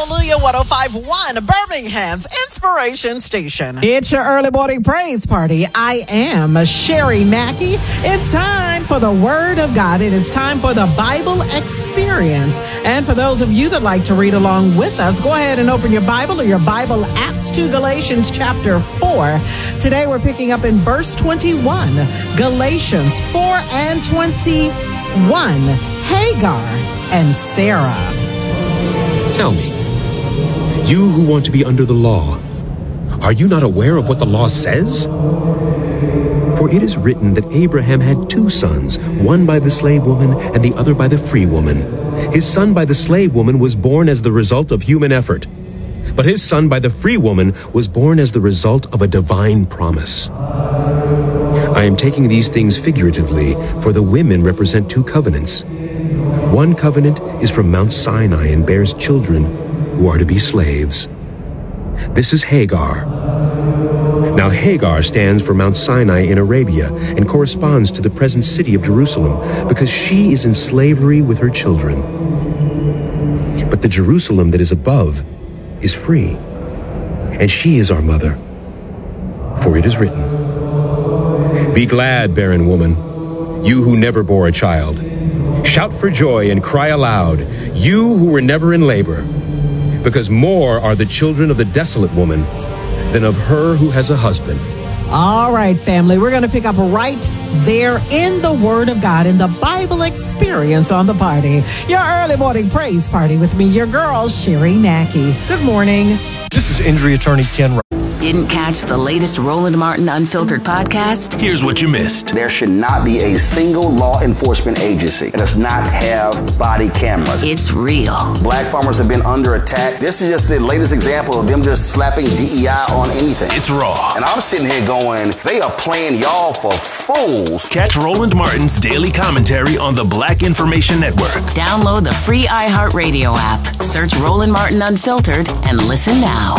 Hallelujah 105.1, Birmingham's Inspiration Station. It's your early morning praise party. I am Sherry Mackey. It's time for the Word of God. It is time for the Bible experience. And for those of you that like to read along with us, go ahead and open your Bible or your Bible apps to Galatians chapter 4. Today we're picking up in verse 21, Galatians 4 and 21, Hagar and Sarah. Tell me, you who want to be under the law, are you not aware of what the law says? For it is written that Abraham had two sons, one by the slave woman and the other by the free woman. His son by the slave woman was born as the result of human effort, but his son by the free woman was born as the result of a divine promise. I am taking these things figuratively, for the women represent two covenants. One covenant is from Mount Sinai and bears children who are to be slaves. This is Hagar. Now Hagar stands for Mount Sinai in Arabia and corresponds to the present city of Jerusalem because she is in slavery with her children. But the Jerusalem that is above is free, and she is our mother. For it is written, "Be glad, barren woman, you who never bore a child. Shout for joy and cry aloud, you who were never in labor, because more are the children of the desolate woman than of her who has a husband." All right, family, we're going to pick up right there in the Word of God, in the Bible experience on the party. Your early morning praise party with me, your girl, Sherry Mackey. Good morning. This is injury attorney Ken. Didn't catch the latest Roland Martin Unfiltered podcast? Here's what you missed. There should not be a single law enforcement agency that does not have body cameras. It's real. Black farmers have been under attack. This is just the latest example of them just slapping DEI on anything. It's raw. And I'm sitting here going, they are playing y'all for fools. Catch Roland Martin's daily commentary on the Black Information Network. Download the free iHeartRadio app. Search Roland Martin Unfiltered and listen now.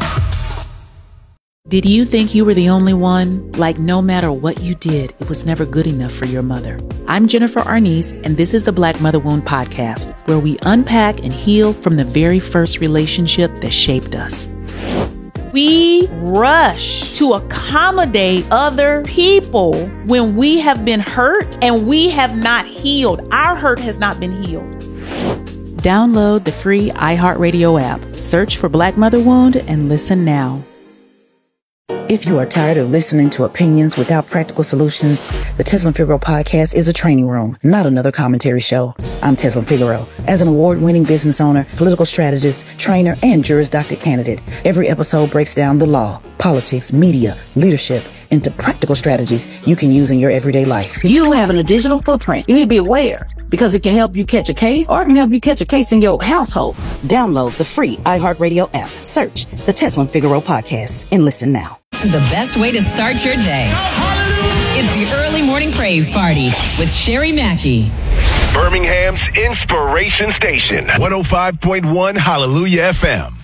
Did you think you were the only one? Like no matter what you did, it was never good enough for your mother. I'm Jennifer Arnice, and this is the Black Mother Wound Podcast, where we unpack and heal from the very first relationship that shaped us. We rush to accommodate other people when we have been hurt and we have not healed. Our hurt has not been healed. Download the free iHeartRadio app. Search for Black Mother Wound and listen now. If you are tired of listening to opinions without practical solutions, the Teslin Figaro podcast is a training room, not another commentary show. I'm Teslin Figaro. As an award-winning business owner, political strategist, trainer, and Juris Doctor candidate, every episode breaks down the law, politics, media, leadership, into practical strategies you can use in your everyday life. You having a digital footprint, you need to be aware because it can help you catch a case or it can help you catch a case in your household. Download the free iHeartRadio app. Search the Teslin Figaro podcast and listen now. The best way to start your day. It's the early morning praise party with Sherry Mackey. Birmingham's Inspiration Station, 105.1 Hallelujah FM.